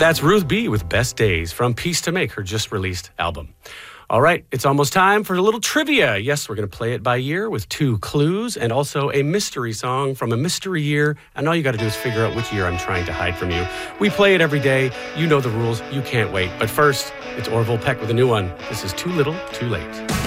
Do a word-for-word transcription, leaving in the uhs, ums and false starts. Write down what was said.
That's Ruth B. with Best Days from Peace to Make, her just released album. All right, it's almost time for a little trivia. Yes, we're going to play it by year with two clues and also a mystery song from a mystery year. And all you got to do is figure out which year I'm trying to hide from you. We play it every day. You know the rules. You can't wait. But first, it's Orville Peck with a new one. This is Too Little, Too Late.